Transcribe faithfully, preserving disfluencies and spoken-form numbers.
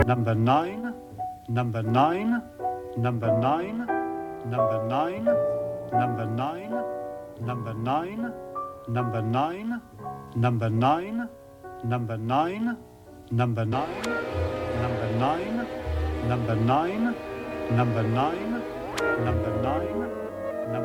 number nine, number nine, number nine, number nine, number nine, number nine, number nine, number nine, number nine, number nine, number nine, number nine, number nine, number nine.